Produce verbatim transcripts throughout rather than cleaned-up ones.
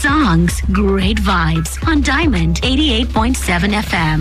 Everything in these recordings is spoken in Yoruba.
songs, great vibes on Diamond eighty-eight point seven F M.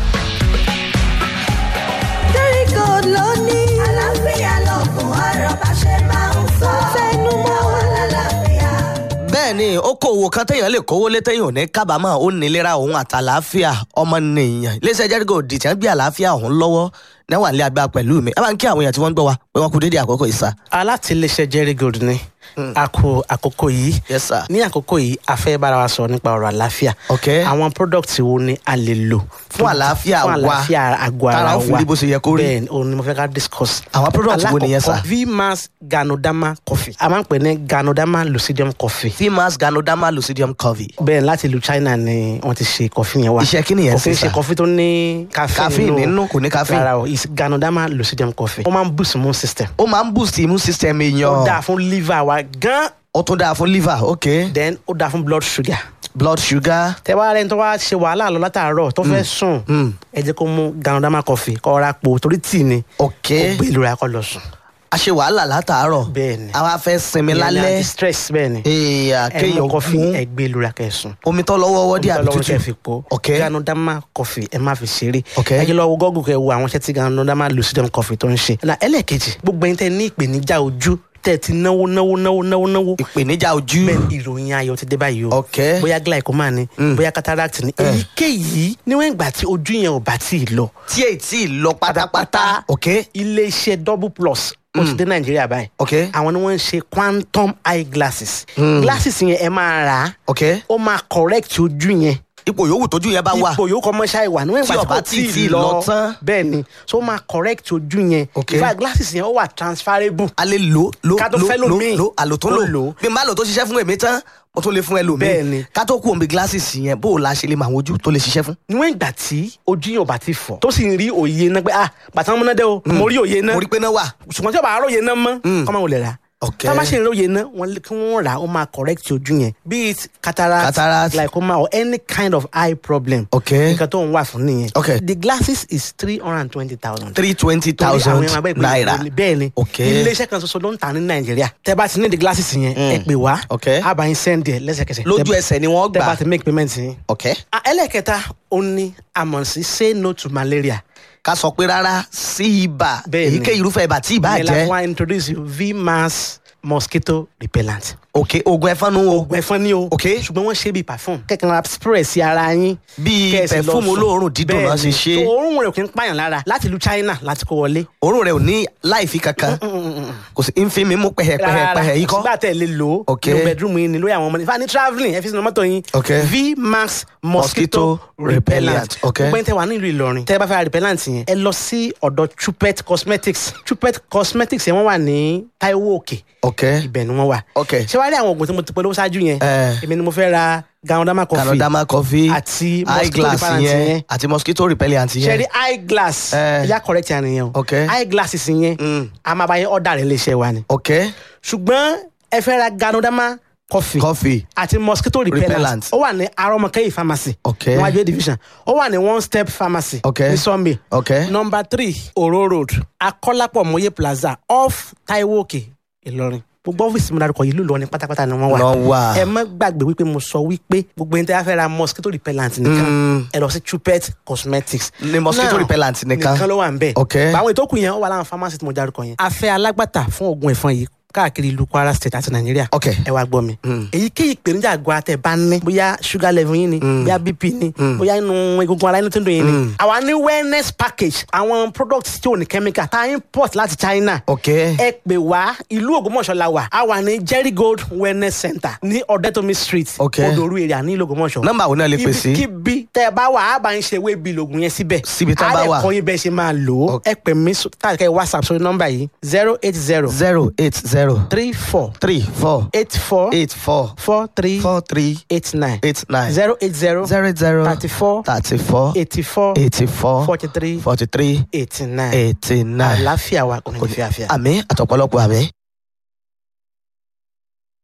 Very good, Lonnie. Àlàáfíà lọ́kùn ọ̀rọ̀ bá ṣe máa ń sọ. Fẹ́nu mọ́ wọn lálàáfíà. Bẹ́ẹ̀ni, okòwò kan téèyàn lè kówó lé téèyàn ò ní kábàámọ̀ ó nílera òun àtàlàáfíà ọmọnìyàn. Iléeṣẹ́ Jericho dìtẹ̀ ń gbé àlàáfíà òun lọ́wọ́ náà wà ní agbára pẹ̀lú mi. Ẹ bá ń kí àwọn èèyàn tí wọ́n ń gbọ́ wa pé wọ́n kú dédé àkókò ìsà. Alátiléeṣẹ́ Jericho ni a kó àkókò yìí. Yes, sir. Ní àkókò yìí a fẹ́ bára wa sọ nípa ọ̀rọ̀ àlàáfíà. Okay. Àwọn product wo ni a lè lò Fún àlàáfíà wa. fún àlàáfíà àgọ́ ara wa. Tára ó fi rí bó ṣe yẹ kó rí. Bẹ́ẹ̀ni, òun ni mo fẹ́ ká discuss. Àwọn product wo nìyẹn, sir? Alákọ̀ọ́kọ́ V-Max Ganoderma coffee. A máa ń pè ní Ganoderma Lucidium coffee. Fimas Ganoderma Lucidium Coffee. Bẹ́ẹ̀ láti ìlú China ni wọ́n ti ṣe coffee yẹn wá. Iṣẹ́ kí nìyẹn Kò kí ń ṣe, sir? ṣe coffee tó ní caffeine Caffeine nínú, kò ní caffeine. Rárá o, it's Ganoderma Lucidium coffee. Ó máa ń boost immune system. Ó máa ń boost immune system èèyàn. Ó dáa fún liver wa gan. Ó tún dáa fún liver, okay. Then ó dáa fún blood sugar. Blood sugar. Tẹ wá rẹni tó wá ṣe wàhálà lọ látàárọ̀ tó fẹ́ sùn ẹ jẹ́ kó mú Ganoderma coffee kó ra po torí tíì ni Okay. kó gbé ìlú ra kó lọ sùn. A ṣe wàhálà látàárọ̀. Bẹ́ẹ̀ni. A wá fẹ́ sinmi Ìyẹn ni lálẹ́. anti-stress bẹ́ẹ̀ ni. Èèyàn ẹ mú kéèyàn coffee mú ẹ gbé ìlú ra kẹ́ sùn. omi tó lọ́wọ́ wọ́dí àbí Ọlọ́run kẹ́ fi tútù. po. Okay. Ganoderma coffee ẹ má fi ṣeré. Okay. ẹ jẹ́ lọ wo Google kẹ́ wo àwọn iṣẹ́ tí Ganoderma Lucidium coffee tó ń ṣe. Na ẹlẹ́ẹ̀kejì gbogbo ẹni tẹ́ ní ìpèníjà ojú tẹ́ ti náwó náwó náwó náwó náwó. Ìpèníjà ojú. Bẹ́ẹ̀ ìròyìn ayọ̀ ti dé báyìí o. Okay. Bóyá glaucoma ni bóyá cataract ni èyíkéyìí níwọ̀n ìgbà tí ojú yẹn ò bá tí ì lọ. Tí èyí tí ì lọ pátápátá. Okay. Ilé iṣẹ́ double plus ó ti dé Nàìjíríà báyìí. Okay. Àwọn ni wọ́n ń ṣe quantum eye glasses. Glasses yẹn ẹ máa rà á. Okay. Ó máa correct ojú yẹn. Ipò yòówù tójú yẹn bá wà. Ipò yòókù ọmọ ṣáà ìwà níwọ̀n Tí ìgbà ó tí bá kò tí ì tí ì lọ lọ tán. bẹ́ẹ̀ ni so ó máa correct ojú yẹn. Okay. In fact glasses yẹn ó wà transferable. A lè lò lò Ká tó lò fẹ́ lò lòmíì. lò àlò tó Ó lò. lò. Bí n bá lò tó ṣiṣẹ́ fún èmi tán, mo tún lè fún ẹlòmíì. Bẹ́ẹ̀ni. Ká tó kú òǹbí glasses yẹn bó o la ṣe lè mọ àwọn ojú tó lè ṣiṣẹ́ fún. Níwọ̀n ìgbà tí ojú yẹn ò bá ti fọ́ tó sì ń rí òye náà pé ah bàtà ọmọ náà dé o mo rí òye náà Mo rí pé náà wà. ṣùgbọ́n tí ó bá róye náà mọ́ kọ́ máa wọlé rà. Okay. Tá a bá ṣe ìróye náà wọ́n lé kí wọ́n rà á ó máa correct ojú yẹn be it cataract, Cataract. glaucoma or any kind of eye problem. Okay. Nǹkan tó ń wà fún nìyẹn. Okay. The glasses is three hundred and twenty thousand. three twenty thousand naira. Bẹ́ẹ̀ ni Okay. iléeṣẹ́ kan ṣoṣo ló ń tà ní Nàìjíríà. Tẹ́ bá ti ní the glasses yẹn ẹ pè wá. Okay. A bá yín send ẹ̀ lẹ́sẹ̀kẹsẹ̀. Lójú ẹsẹ̀ ni wọ́n Tẹ́ bá gbà. ti make payment yín. Okay. Ah, ẹlẹ́kẹta ó ní àmọ̀ sí say no to malaria. Ká sọ pé rárá sí ibà. Bẹ́ẹ̀ni. Èyíkéyìí irúfẹ́ ibà tí ibà Ìyẹn la jẹ́. fún wa introduce you V-Max mosquito repellent. Okay. Oògùn ẹ̀fọn nu o. Oògùn ẹ̀fọn ni o. Okay. Ṣùgbọ́n wọ́n ṣe bíi perfume. Kẹ̀kẹ́ ra spray sí ara yín. Bíi Kẹ̀sì lọ perfume sùn. olóòórùn dídùn náà ṣe Bẹ́ẹ̀ni. ṣe. So òórùn rẹ̀ kì í pààyàn lára láti ìlú China láti kó wọlé. Òórùn rẹ̀ ò ní láìfi kankan. Kò sí ń fi mi mú pẹ̀hẹ̀pẹ̀hẹ̀ yìí kọ́. Sígbà tẹ̀ lè lò ó. Okay. Nínú bedroom yín ni lórí àwọn ọmọ ní. Fáà ní travelling ẹ fi sínú mọ́tò yín. Okay. V-Max Mosquito mosquito repellent. repellent. Okay. Gbogbo ẹni tẹ́ wà nílùú Ìlọrin. Tẹ́ bá fẹ́ ra repellent yẹn. Ẹ lọ sí ọ̀dọ̀ Chupet Cosmetics. Chupet Cosmetics yẹn wọ́n wà ní Taiwo Òkè. Okay. Ibẹ̀ ni wọ́n wà. Okay. Ṣé wàá rí àwọn oògùn tí mo ti polówó ṣáájú yẹn? Eh. Èmi ni mo fẹ́ ra Ganoderma coffee. Ganoderma coffee. Àti eye mosquito glass repellent yẹn. yẹn. Àti mosquito repellent Ṣé yẹn. rí eye glass? Eh. Ẹ̀yà correct yẹn nìyẹn o. Okay. Eye glasses yẹn. Mm. A máa bá yẹn ọ̀dà rẹ̀ léṣe wa ni. Okay. Ṣùgbọ́n ẹ fẹ́ ra Ganoderma coffee. Coffee. Àti mosquito repellent. Repellent. Ó wà ní Aromọkẹ́yì pharmacy. Okay. Níwájú A division. Ó wà ní one step pharmacy. Okay. Ní Sunday. Okay. Number three Oro road Akọ́lápọ̀ Mọ́yé plaza off Taiwo Òkè Ìlọrin. Gbogbo ọ́fíìsì mi dárúkọ yìí ló lọ ní pátápátá ni wọ́n wà. Wọ́n wà. Ẹ má gbàgbé wípé mo sọ wípé gbogbo ẹni tí a fẹ́ ra mosquito repellent nìkan ẹ lọ sí Chupet Cosmetics. Ní mosquito Now, repellent nìkan. nìkan ló wà ń bẹ̀. Okay. Àwọn ìtókù yẹn ó wà láwọn pharmacy tí mo dárúkọ yẹn. A fẹ́ alágbàtà fún oògùn ẹ̀fọn yìí káàkiri ìlú Kwara state àti Nàìjíríà. Okay. Ẹ wá gbọ́ mi. Èyíkéyìí ìpèníjà àgọ́ àtẹ̀ bá ní. Bóyá sugar level yín ni. Bóyá B P ni. Bóyá inú egungun ara inú tó ń dùn yín ni. Àwa ní wellness package. Àwọn products tí ò ní chemical tá a import láti China. Okay. Ẹ pè wá ìlú Ògbómọ̀ṣọ́ la wà. A wà ní Jerry Gold Wellness Center ní Ọ̀dẹ́tòmí street. Okay. Odòru èrè ní ìlú Ògbómọ̀ṣọ́. Nọ́mbà wo náà lè pè sí? Ibikíbi tẹ́ ẹ bá wà á bá ń ṣe ewé bíi lògùn yẹn síbẹ̀. Síbi tá a bá wà. Á lè kọ́ yín bẹ́ẹ̀ ṣe máa lò ó. Ẹ pè mí káàkiri WhatsApp sórí nọ́mbà yìí zero eight zero zero eight zero three four three four eight four eight four four three four three eight nine eight nine zero eight zero zero zero thirty four thirty four eighty four eighty four forty three forty three eighty nine. eighty nine. Àlàáfíà wa kò ní fi àfíà. Àmín àtọ̀pọ̀lọpọ̀ àmín.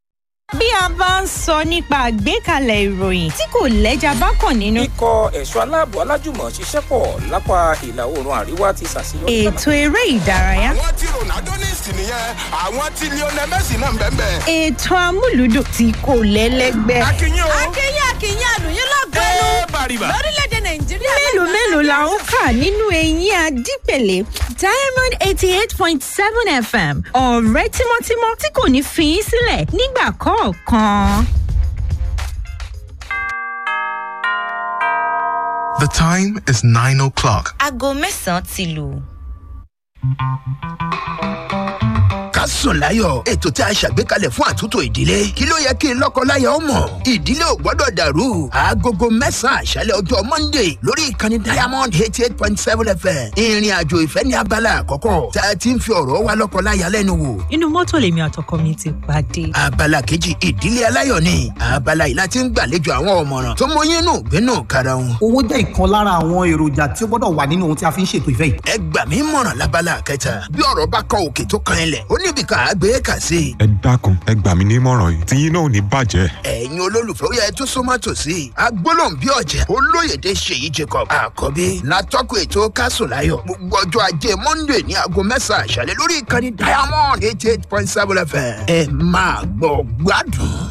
bí a bá ń sọ nípa àgbékalẹ̀ ìròyìn tí kò lẹ́jà bákan nínú. ikọ̀ ẹ̀ṣọ́ aláàbò alájùmọ̀ ṣiṣẹ́ pọ̀ lápá ìlà oòrùn àríwá ti ṣàṣeyọrí. ètò eré ìdárayá. àwọn tí ronaldo ní ìsìn nìyẹn àwọn tí lionel messi náà ń bẹ́ẹ̀ bẹ́ẹ̀. ètò amúlùdùn tí kò lẹ́lẹ́gbẹ́. akínyìn o. akínyìn akínyìn àlùyìn lọ́gọ́nù ẹ bàrìbà. lórílẹ̀‐èdè nàìjíríà. mélòó mélòó la ń kà nínú eyín adípèlé diamond eighty eight point seven f m ọ̀rẹ́ tímọ́tímọ́ tí kò ní fi í sílẹ̀ nígbà kọ̀ọ̀kan. The time is nine o'clock. Aago mẹ́sàn-án ti lù. ká sùn láyọ̀ ètò tí a ṣàgbékalẹ̀ fún àtúntò ìdílé kí ló yẹ kí n lọ́kọláya ó mọ̀ ìdílé ò gbọ́dọ̀ dàrú aagogo mẹ́sàn-án àṣálẹ̀ ọjọ́ monday lórí ìkànnì diamond eighty eight point seven fm ìrìn àjò ìfẹ́ ní abala àkọ́kọ́ tá a ti ń fi ọ̀rọ̀ wa lọ́kọláya lẹ́nu wò. inú mọ́tò lèmi àtọkọ mi ti pàdé. abala kejì ìdílé aláyọ̀ ni abala yìí láti ń gbàlejò àwọn ọ̀mọ̀ràn tó mọyín nù gbénú kára wọn. owó jẹ́ ìkan lára àwọn èròjà tí ó gbọ́dọ̀ wà nínú ohun tí a fi ń ṣètò ìfẹ́ yìí. ẹ gbà mí mọ̀ràn lábala kẹta bí ọ̀rọ̀ bá kọ òkè tó kan ilẹ̀ ó níbi ká gbé kà sí. ẹ dákun ẹ gbà mí nímọ̀ràn yìí tí yín náà ò ní bàjẹ́. ẹ̀yin olólùfẹ́ ó yẹ tó súnmọ́ tòsí agbólóhùn bí ọ̀jẹ̀ olóyèdè ṣèyí jacob àkọ́bí látọ́kùn ètò kásùnláyọ̀ gbogbo ọjọ́ ajé monday ní aago mẹ́sàn-án àṣálẹ́ lórí ìkànnì diamond eighty eight point seven fm ẹ máa gbọ́ gbádùn.